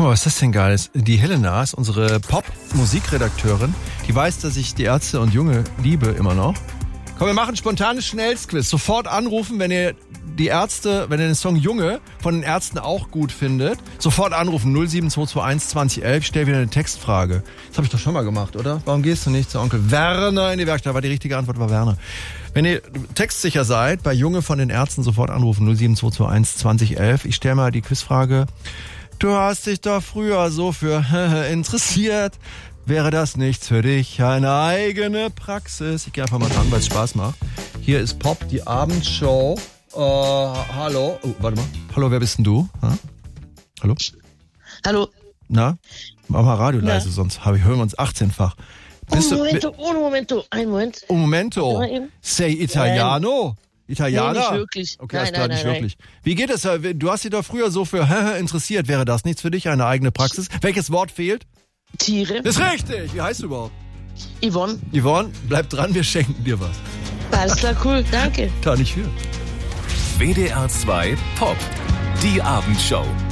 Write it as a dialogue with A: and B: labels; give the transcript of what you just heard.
A: Guck mal, was ist das denn Geiles? Die Helena ist unsere Pop-Musikredakteurin. Die weiß, dass ich die Ärzte und Junge liebe immer noch. Komm, wir machen ein spontanes Schnellsquiz. Sofort anrufen, wenn ihr die Ärzte, wenn ihr den Song Junge von den Ärzten auch gut findet. Sofort anrufen, 07221 2011. Ich stell wieder eine Textfrage. Das habe ich doch schon mal gemacht, oder? Warum gehst du nicht zu Onkel Werner in die Werkstatt? Die richtige Antwort war Werner. Wenn ihr textsicher seid, bei Junge von den Ärzten sofort anrufen, 07221 2011. Ich stelle mal die Quizfrage. Du hast dich doch früher so für interessiert. Wäre das nichts für dich? Eine eigene Praxis. Ich gehe einfach mal dran, weil es Spaß macht. Hier ist Pop, die Abendshow. Hallo. Oh, warte mal. Hallo, wer bist denn du? Ha? Hallo?
B: Hallo.
A: Na? Mach mal Radio leise, sonst hören wir uns 18-fach.
B: Un momento. Ein Moment.
A: Un momento. Sei Italiano? Italiener?
B: Nee, nicht wirklich.
A: Okay, alles klar, nicht wirklich. Wie geht es? Du hast dich doch früher so für interessiert. Wäre das nichts für dich? Eine eigene Praxis? Welches Wort fehlt?
B: Tiere.
A: Das ist richtig. Wie heißt du überhaupt?
B: Yvonne.
A: Yvonne, bleib dran, wir schenken dir was.
B: Alles klar, cool. Danke.
A: Da nicht für.
C: WDR 2 Pop. Die Abendshow.